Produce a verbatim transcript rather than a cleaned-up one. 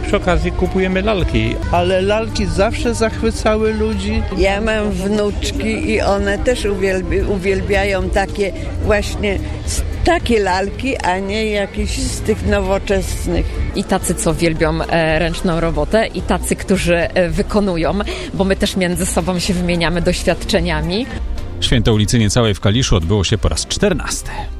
przy okazji kupujemy lalki. Ale lalki zawsze zachwycały ludzi. Ja mam wnuczki i one też uwielbi- uwielbiają takie właśnie takie lalki, a nie jakieś z tych nowoczesnych. I tacy, co wielbią e, ręczną robotę, i tacy, którzy e, wykonują, bo my też między sobą się wymieniamy doświadczeniami. Święto ulicy Niecałej w Kaliszu odbyło się po raz czternasty.